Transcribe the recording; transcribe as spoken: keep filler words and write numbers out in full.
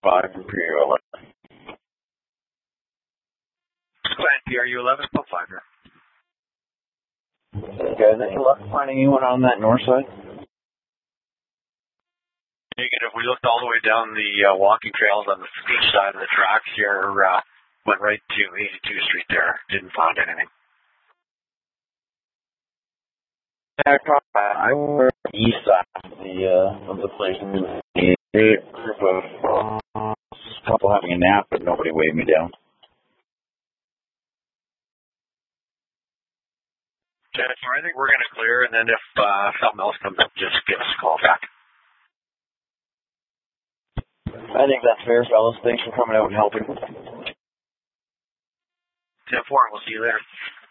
five from P R U eleven. Go ahead, P R U eleven, pump five here. Guys, any luck finding anyone on that north side? Negative. We looked all the way down the uh, walking trails on the east side of the tracks here, uh, went right to eighty-two Street there. Didn't find anything. Yeah, I were east side of the, uh, of the place. And a group of uh, couple having a nap, but nobody waved me down. Okay, so I think we're going to clear, and then if uh, something else comes up, just give us a call back. I think that's fair, fellas. Thanks for coming out and helping. ten four, we'll see you later.